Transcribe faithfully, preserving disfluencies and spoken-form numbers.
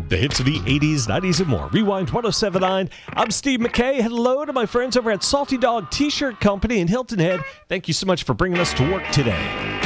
The hits of the eighties, nineties, and more. Rewind ten seventy-nine. I'm Steve McKay. Hello to my friends over at Salty Dog T-Shirt Company in Hilton Head. Thank you so much for bringing us to work today.